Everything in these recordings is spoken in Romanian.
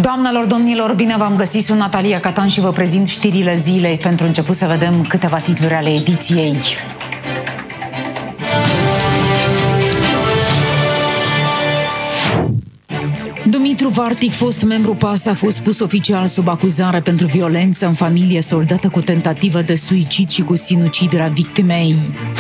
Doamnelor, domnilor, bine v-am găsit, sunt Natalia Catan și vă prezint știrile zilei. Pentru început să vedem câteva titluri ale ediției. Dumitru Vartic, fost membru PAS, a fost pus oficial sub acuzare pentru violență în familie, soldată cu tentativă de suicid și cu sinuciderea victimei.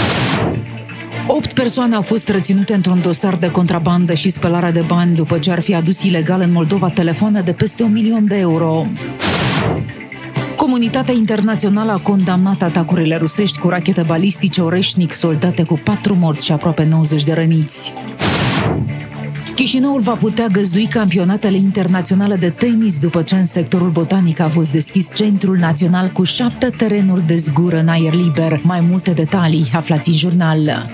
8 persoane au fost reținute într-un dosar de contrabandă și spălare de bani după ce ar fi adus ilegal în Moldova telefoane de peste 1 milion de euro. Comunitatea internațională a condamnat atacurile rusești cu rachete balistice Oreșnic, soldate cu 4 morți și aproape 90 de răniți. Chișinăul va putea găzdui campionatele internaționale de tenis după ce în sectorul botanic a fost deschis Centrul Național cu 7 terenuri de zgură în aer liber. Mai multe detalii aflați în jurnal.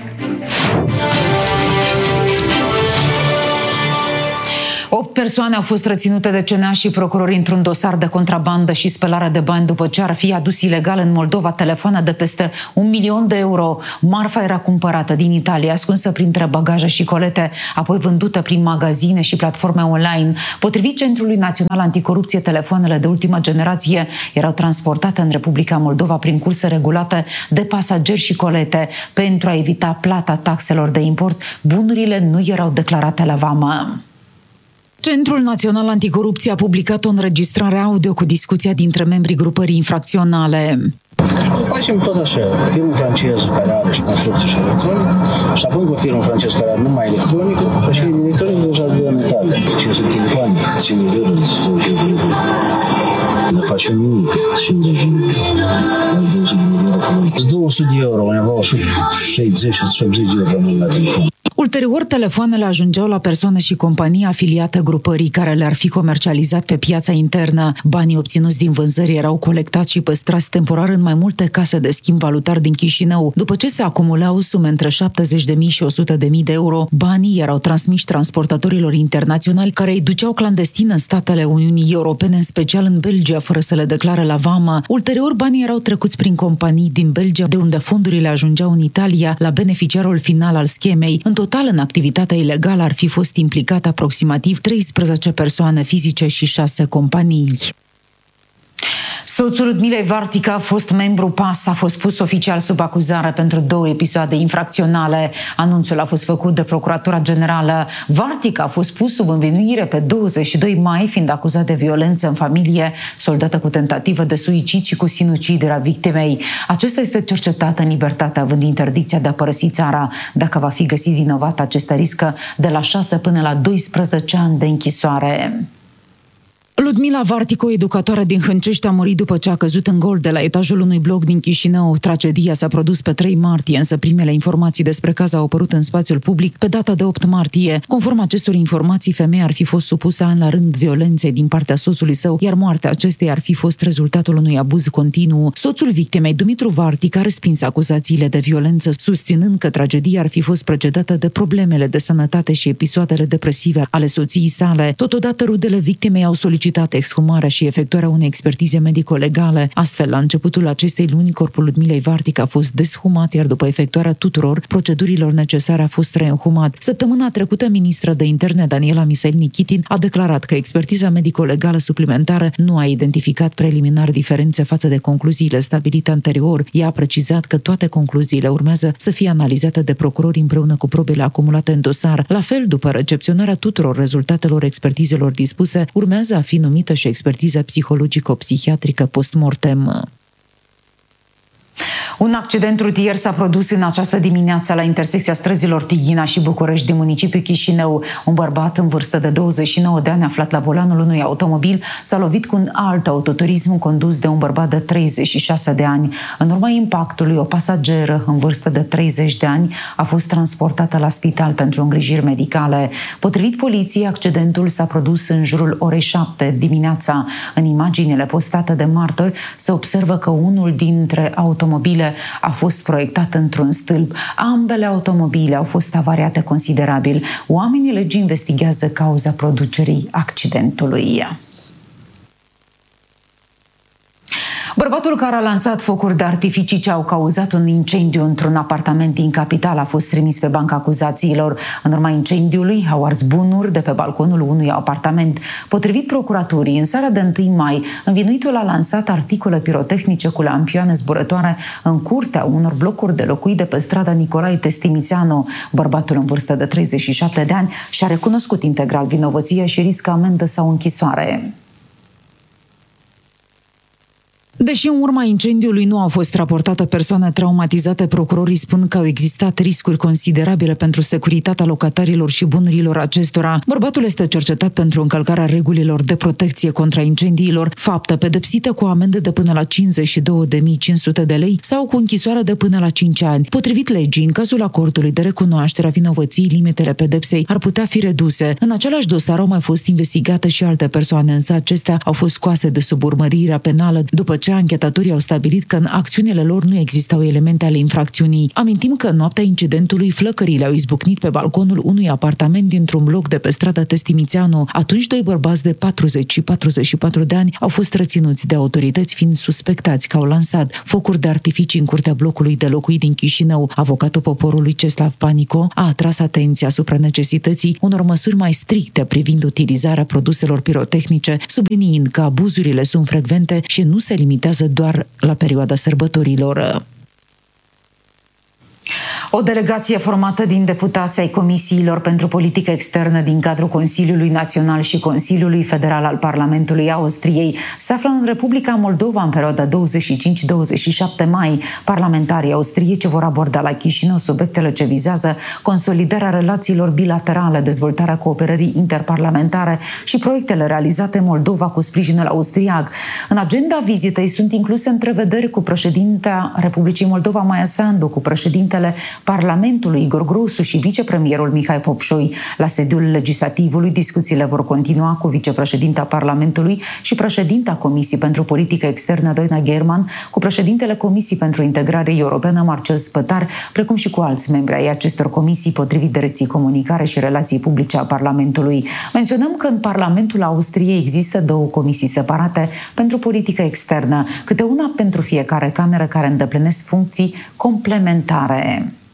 8 persoane au fost reținute de CNA și procurori într-un dosar de contrabandă și spălare de bani după ce ar fi adus ilegal în Moldova telefoane de peste 1 milion de euro. Marfa era cumpărată din Italia, ascunsă printre bagaje și colete, apoi vândută prin magazine și platforme online. Potrivit Centrului Național Anticorupție, telefoanele de ultimă generație erau transportate în Republica Moldova prin curse regulate de pasageri și colete. Pentru a evita plata taxelor de import, bunurile nu erau declarate la vamă. Centrul Național Anticorupție a publicat o înregistrare audio cu discuția dintre membrii grupării infracționale. Facem tot așa, firmă franceză care are și construcție și electronică și apoi cu firmă franceză care are numai electronică și de electronică deja de în Italia. 500 de telefoane, 50 de euro, 20 de euro. Nu facem nimic, 50 de euro. 200 de euro, undeva 160-180 de euro la telefon. Ulterior, telefoanele ajungeau la persoane și companii afiliate grupării care le-ar fi comercializat pe piața internă. Banii obținuți din vânzări erau colectați și păstrați temporar în mai multe case de schimb valutar din Chișinău. După ce se acumulau sume între 70.000 și 100.000 de euro, banii erau transmiși transportatorilor internaționali care îi duceau clandestin în statele Uniunii Europene, în special în Belgia, fără să le declare la vamă. Ulterior, banii erau trecuți prin companii din Belgia, de unde fondurile ajungeau în Italia, la beneficiarul final al schemei. În total, în activitatea ilegală ar fi fost implicat aproximativ 13 persoane fizice și 6 companii. Soțul Ludmilei Vartic, a fost membru PAS, a fost pus oficial sub acuzare pentru 2 episoade infracționale. Anunțul a fost făcut de Procuratura Generală. Vartic a fost pus sub învinuire pe 22 mai, fiind acuzat de violență în familie, soldată cu tentativă de suicid și cu sinuciderea victimei. Acesta este cercetat în libertate, având interdicția de a părăsi țara. Dacă va fi găsit vinovat, acesta riscă de la 6 până la 12 ani de închisoare. Ludmila Vartic, o educatoare din Hâncești, a murit după ce a căzut în gol de la etajul unui bloc din Chișinău. Tragedia s-a produs pe 3 martie, însă primele informații despre caz au apărut în spațiul public pe data de 8 martie. Conform acestor informații, femeia ar fi fost supusă an la rând violenței din partea soțului său, iar moartea acesteia ar fi fost rezultatul unui abuz continuu. Soțul victimei, Dumitru Vartic, a respins acuzațiile de violență, susținând că tragedia ar fi fost precedată de problemele de sănătate și episoadele depresive ale soției sale. Totodată, rudele victimei au solicitat exhumarea și efectuarea unei expertize medico-legale. Astfel, la începutul acestei luni, corpul Ludmilei Vartic a fost deshumat, iar după efectuarea tuturor procedurilor necesare a fost reînhumat. Săptămâna trecută, ministra de interne Daniela Misail-Nichitin a declarat că expertiza medico-legală suplimentară nu a identificat preliminar diferențe față de concluziile stabilite anterior. Ea a precizat că toate concluziile urmează să fie analizate de procurori împreună cu probele acumulate în dosar. La fel, după recepționarea tuturor rezultatelor expertizelor dispuse, urmează a fi numită și expertiza psihologico-psihiatrică post-mortem. Un accident rutier s-a produs în această dimineață la intersecția străzilor Tighina și București din municipiul Chișinău. Un bărbat în vârstă de 29 de ani, aflat la volanul unui automobil, s-a lovit cu un alt autoturism condus de un bărbat de 36 de ani. În urma impactului, o pasageră în vârstă de 30 de ani a fost transportată la spital pentru îngrijiri medicale. Potrivit poliției, accidentul s-a produs în jurul orei 7 dimineața. În imaginile postate de martori se observă că unul dintre automobile a fost proiectat într-un stâlp. Ambele automobile au fost avariate considerabil. Oamenii legii investigează cauza producerii accidentului. Bărbatul care a lansat focuri de artificii ce au cauzat un incendiu într-un apartament din capitală a fost trimis pe banca acuzațiilor. În urma incendiului au ars bunuri de pe balconul unui apartament. Potrivit procuraturii, în seara de 1 mai, învinuitul a lansat articole pirotehnice cu lampioane zburătoare în curtea unor blocuri de locuit de pe strada Nicolae Testimițeanu. Bărbatul în vârstă de 37 de ani și-a recunoscut integral vinovăția și riscă amendă sau închisoare. Deși în urma incendiului nu au fost raportate persoane traumatizate, procurorii spun că au existat riscuri considerabile pentru securitatea locatarilor și bunurilor acestora. Bărbatul este cercetat pentru încălcarea regulilor de protecție contra incendiilor, faptă pedepsită cu o amendă de până la 52.500 de lei sau cu închisoare de până la 5 ani. Potrivit legii, în cazul acordului de recunoaștere a vinovăției, limitele pedepsei ar putea fi reduse. În același dosar au mai fost investigate și alte persoane, însă acestea au fost scoase de sub urmărirea penală după ce anchetatorii au stabilit că în acțiunile lor nu existau elemente ale infracțiunii. Amintim că în noaptea incidentului flăcările au izbucnit pe balconul unui apartament dintr-un bloc de pe strada Testimițeanu. Atunci doi bărbați de 40 și 44 de ani au fost reținuți de autorități fiind suspectați că au lansat focuri de artificii în curtea blocului de locuit din Chișinău. Avocatul poporului Ceslav Panico a atras atenția asupra necesității unor măsuri mai stricte privind utilizarea produselor pirotehnice, subliniind că abuzurile sunt frecvente și nu se limitează doar la perioada sărbătorilor. O delegație formată din deputați ai Comisiilor pentru Politică Externă din cadrul Consiliului Național și Consiliului Federal al Parlamentului Austriei se află în Republica Moldova în perioada 25-27 mai. Parlamentarii austrieci vor aborda la Chișinău subiectele ce vizează consolidarea relațiilor bilaterale, dezvoltarea cooperării interparlamentare și proiectele realizate în Moldova cu sprijinul austriac. În agenda vizitei sunt incluse întrevederi cu președintea Republicii Moldova, Maia Sandu, cu președintele Parlamentului Igor Grosu și vicepremierul Mihai Popșoi. La sediul legislativului discuțiile vor continua cu vicepreședinta Parlamentului și președinta Comisiei pentru Politică Externă Doina German, cu președintele Comisiei pentru Integrare Europeană Marcel Spătar, precum și cu alți membri ai acestor comisii, potrivit Direcției Comunicare și Relații Publice a Parlamentului. Menționăm că în Parlamentul Austriei există 2 comisii separate pentru politică externă, câte una pentru fiecare cameră, care îndeplinesc funcții complementare.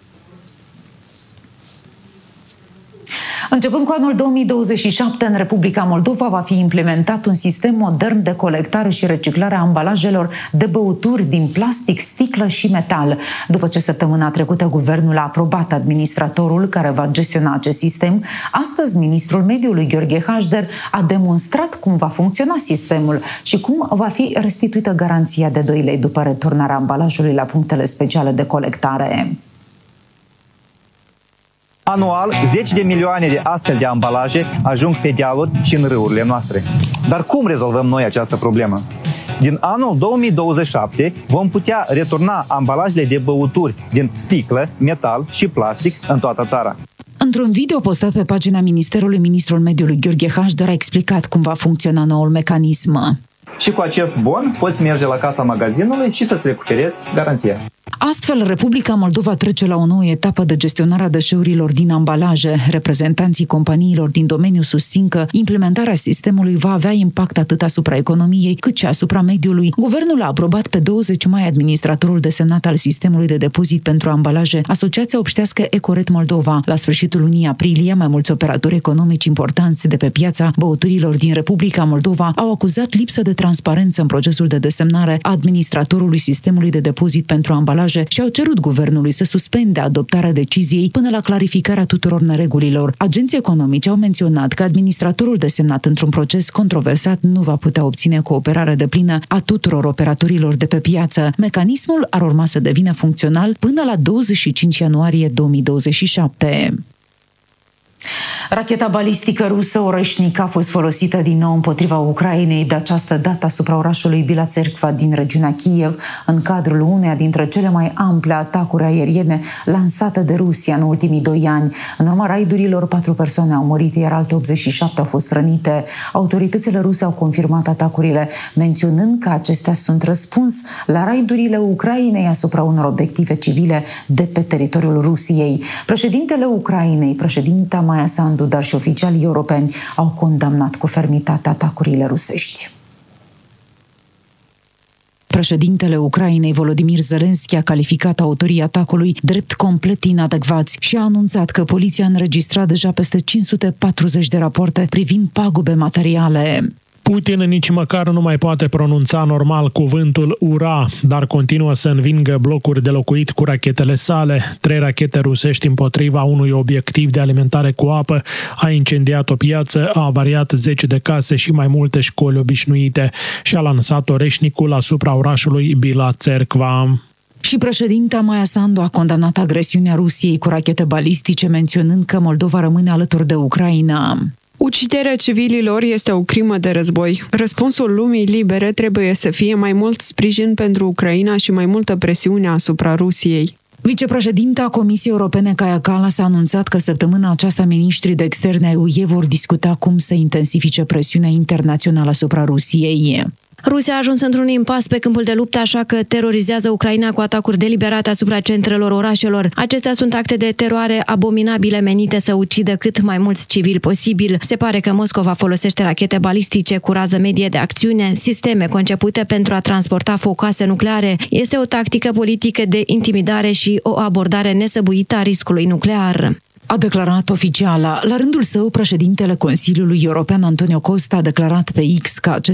Începând cu anul 2027, în Republica Moldova va fi implementat un sistem modern de colectare și reciclare a ambalajelor de băuturi din plastic, sticlă și metal. După ce săptămâna trecută guvernul a aprobat administratorul care va gestiona acest sistem, astăzi ministrul mediului Gheorghe Hașder a demonstrat cum va funcționa sistemul și cum va fi restituită garanția de 2 lei după returnarea ambalajului la punctele speciale de colectare. Anual, 10 de milioane de astfel de ambalaje ajung pe dealuri și în râurile noastre. Dar cum rezolvăm noi această problemă? Din anul 2027 vom putea returna ambalajele de băuturi din sticlă, metal și plastic în toată țara. Într-un video postat pe pagina Ministerului, ministrul mediului Gheorghe Hașder a explicat cum va funcționa noul mecanism. Și cu acest bon poți merge la casa magazinului și să-ți recuperezi garanția. Astfel, Republica Moldova trece la o nouă etapă de gestionare a deșeurilor din ambalaje. Reprezentanții companiilor din domeniu susțin că implementarea sistemului va avea impact atât asupra economiei cât și asupra mediului. Guvernul a aprobat pe 20 mai administratorul desemnat al sistemului de depozit pentru ambalaje, Asociația Obștească Ecoret Moldova. La sfârșitul lunii aprilie, mai mulți operatori economici importanți de pe piața băuturilor din Republica Moldova au acuzat lipsă de transparență în procesul de desemnare a administratorului sistemului de depozit pentru ambalaje și au cerut guvernului să suspende adoptarea deciziei până la clarificarea tuturor neregulilor. Agenții economici au menționat că administratorul desemnat într-un proces controversat nu va putea obține cooperare deplină a tuturor operatorilor de pe piață. Mecanismul ar urma să devină funcțional până la 25 ianuarie 2027. Racheta balistică rusă Oreșnic a fost folosită din nou împotriva Ucrainei, de această dată asupra orașului Bilațerkva din regiunea Kiev, în cadrul uneia dintre cele mai ample atacuri aeriene lansate de Rusia în ultimii 2 ani. În urma raidurilor, 4 persoane au murit, iar alte 87 au fost rănite. Autoritățile ruse au confirmat atacurile, menționând că acestea sunt răspuns la raidurile Ucrainei asupra unor obiective civile de pe teritoriul Rusiei. Președintele Ucrainei, președinta Maia Sandu, dar și oficialii europeni au condamnat cu fermitate atacurile rusești. Președintele Ucrainei, Volodymyr Zelensky, a calificat autorii atacului drept complet inadecvați și a anunțat că poliția a înregistrat deja peste 540 de rapoarte privind pagube materiale. Putin nici măcar nu mai poate pronunța normal cuvântul ura, dar continuă să învingă blocuri de locuit cu rachetele sale. 3 rachete rusești împotriva unui obiectiv de alimentare cu apă a incendiat o piață, a avariat 10 de case și mai multe școli obișnuite și a lansat oreșnicul asupra orașului Bila Tserkva. Și președinta Maia Sandu a condamnat agresiunea Rusiei cu rachete balistice, menționând că Moldova rămâne alături de Ucraina. Uciderea civililor este o crimă de război. Răspunsul lumii libere trebuie să fie mai mult sprijin pentru Ucraina și mai multă presiune asupra Rusiei. Vicepreședinta Comisiei Europene Kaja Kallas a anunțat că săptămâna aceasta miniștrii de externe ai UE vor discuta cum să intensifice presiunea internațională asupra Rusiei. Rusia a ajuns într-un impas pe câmpul de luptă, așa că terorizează Ucraina cu atacuri deliberate asupra centrelor orașelor. Acestea sunt acte de teroare abominabile menite să ucidă cât mai mulți civili posibil. Se pare că Moscova folosește rachete balistice cu rază medie de acțiune, sisteme concepute pentru a transporta focoase nucleare. Este o tactică politică de intimidare și o abordare nesăbuită a riscului nuclear. A declarat oficiala. La rândul său, președintele Consiliului European, Antonio Costa, a declarat pe X că acest